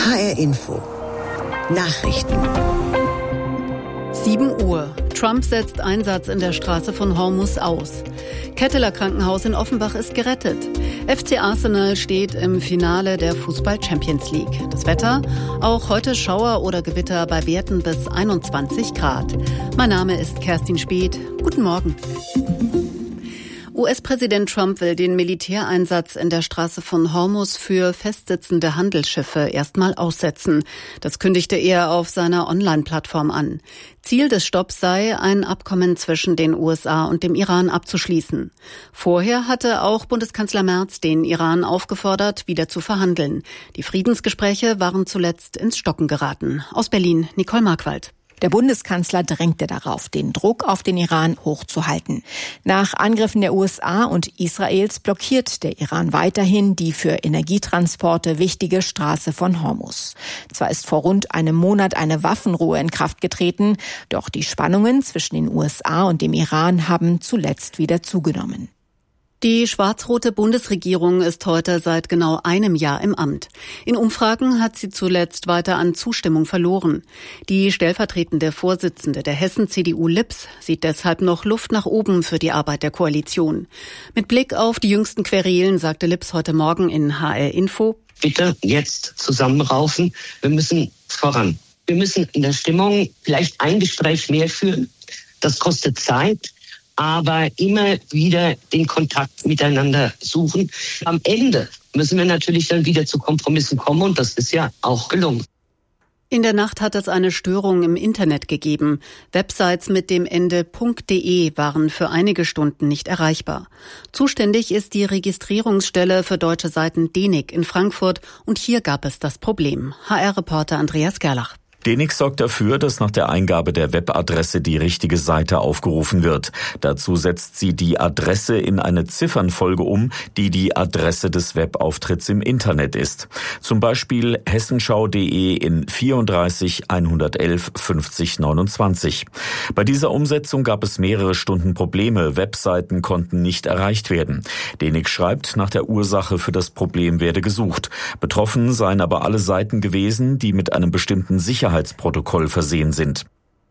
HR Info. Nachrichten. 7 Uhr. Trump setzt Einsatz in der Straße von Hormuz aus. Ketteler Krankenhaus in Offenbach ist gerettet. FC Arsenal steht im Finale der Fußball-Champions League. Das Wetter? Auch heute Schauer oder Gewitter bei Werten bis 21 Grad. Mein Name ist Kerstin Speth. Guten Morgen. US-Präsident Trump will den Militäreinsatz in der Straße von Hormuz für festsitzende Handelsschiffe erstmal aussetzen. Das kündigte er auf seiner Online-Plattform an. Ziel des Stopps sei, ein Abkommen zwischen den USA und dem Iran abzuschließen. Vorher hatte auch Bundeskanzler Merz den Iran aufgefordert, wieder zu verhandeln. Die Friedensgespräche waren zuletzt ins Stocken geraten. Aus Berlin, Nicole Markwald. Der Bundeskanzler drängte darauf, den Druck auf den Iran hochzuhalten. Nach Angriffen der USA und Israels blockiert der Iran weiterhin die für Energietransporte wichtige Straße von Hormuz. Zwar ist vor rund einem Monat eine Waffenruhe in Kraft getreten, doch die Spannungen zwischen den USA und dem Iran haben zuletzt wieder zugenommen. Die schwarz-rote Bundesregierung ist heute seit genau einem Jahr im Amt. In Umfragen hat sie zuletzt weiter an Zustimmung verloren. Die stellvertretende Vorsitzende der Hessen-CDU Lips sieht deshalb noch Luft nach oben für die Arbeit der Koalition. Mit Blick auf die jüngsten Querelen sagte Lips heute Morgen in HR Info: Bitte jetzt zusammenraufen, wir müssen voran. Wir müssen in der Stimmung vielleicht ein Gespräch mehr führen. Das kostet Zeit. Aber immer wieder den Kontakt miteinander suchen. Am Ende müssen wir natürlich dann wieder zu Kompromissen kommen und das ist ja auch gelungen. In der Nacht hat es eine Störung im Internet gegeben. Websites mit dem Ende .de waren für einige Stunden nicht erreichbar. Zuständig ist die Registrierungsstelle für deutsche Seiten DENIC in Frankfurt und hier gab es das Problem. HR-Reporter Andreas Gerlach. DENIC sorgt dafür, dass nach der Eingabe der Webadresse die richtige Seite aufgerufen wird. Dazu setzt sie die Adresse in eine Ziffernfolge um, die die Adresse des Webauftritts im Internet ist. Zum Beispiel hessenschau.de in 34 111 50 29. Bei dieser Umsetzung gab es mehrere Stunden Probleme. Webseiten konnten nicht erreicht werden. DENIC schreibt, nach der Ursache für das Problem werde gesucht. Betroffen seien aber alle Seiten gewesen, die mit einem bestimmten Sicherheitsprotokoll versehen sind.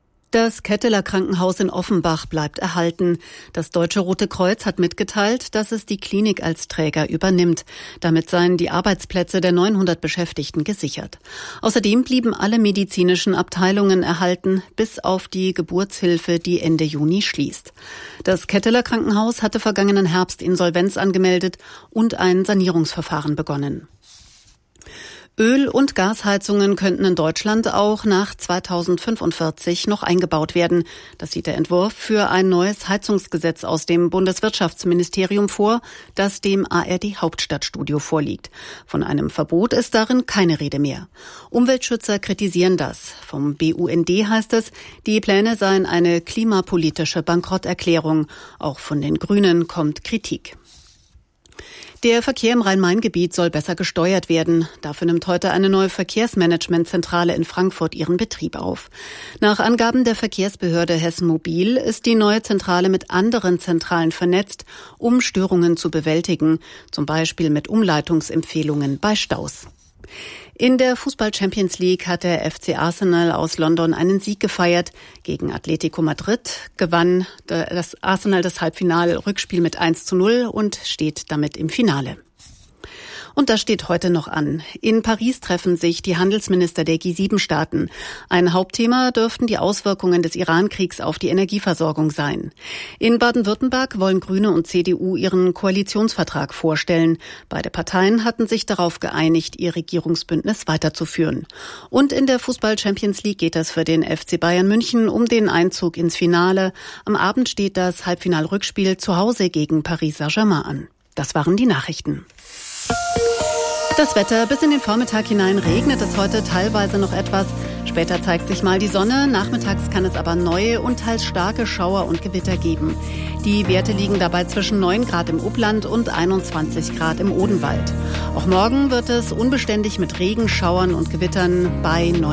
Das Ketteler Krankenhaus in Offenbach bleibt erhalten. Das Deutsche Rote Kreuz hat mitgeteilt, dass es die Klinik als Träger übernimmt. Damit seien die Arbeitsplätze der 900 Beschäftigten gesichert. Außerdem blieben alle medizinischen Abteilungen erhalten, bis auf die Geburtshilfe, die Ende Juni schließt. Das Ketteler Krankenhaus hatte vergangenen Herbst Insolvenz angemeldet und ein Sanierungsverfahren begonnen. Öl- und Gasheizungen könnten in Deutschland auch nach 2045 noch eingebaut werden. Das sieht der Entwurf für ein neues Heizungsgesetz aus dem Bundeswirtschaftsministerium vor, das dem ARD-Hauptstadtstudio vorliegt. Von einem Verbot ist darin keine Rede mehr. Umweltschützer kritisieren das. Vom BUND heißt es, die Pläne seien eine klimapolitische Bankrotterklärung. Auch von den Grünen kommt Kritik. Der Verkehr im Rhein-Main-Gebiet soll besser gesteuert werden. Dafür nimmt heute eine neue Verkehrsmanagementzentrale in Frankfurt ihren Betrieb auf. Nach Angaben der Verkehrsbehörde Hessen Mobil ist die neue Zentrale mit anderen Zentralen vernetzt, um Störungen zu bewältigen, zum Beispiel mit Umleitungsempfehlungen bei Staus. In der Fußball-Champions League hat der FC Arsenal aus London einen Sieg gefeiert. Gegen Atletico Madrid gewann das Arsenal das Halbfinal-Rückspiel mit 1:0 und steht damit im Finale. Und das steht heute noch an. In Paris treffen sich die Handelsminister der G7-Staaten. Ein Hauptthema dürften die Auswirkungen des Iran-Kriegs auf die Energieversorgung sein. In Baden-Württemberg wollen Grüne und CDU ihren Koalitionsvertrag vorstellen. Beide Parteien hatten sich darauf geeinigt, ihr Regierungsbündnis weiterzuführen. Und in der Fußball-Champions League geht es für den FC Bayern München um den Einzug ins Finale. Am Abend steht das Halbfinal-Rückspiel zu Hause gegen Paris Saint-Germain an. Das waren die Nachrichten. Das Wetter: bis in den Vormittag hinein regnet es heute teilweise noch etwas. Später zeigt sich mal die Sonne. Nachmittags kann es aber neue und teils starke Schauer und Gewitter geben. Die Werte liegen dabei zwischen 9 Grad im Upland und 21 Grad im Odenwald. Auch morgen wird es unbeständig mit Regen, Schauern und Gewittern bei 9